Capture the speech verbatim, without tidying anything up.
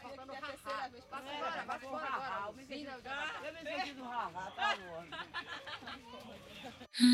faltando a terceira vez. Passa agora, passa agora. Eu me senti do haha, tá bom.